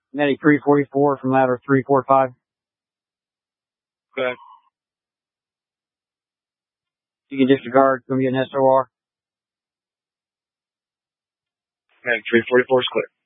Medic 344 from ladder 345. Okay. You can disregard. It's going to be an SOR. Medic 344 is clear.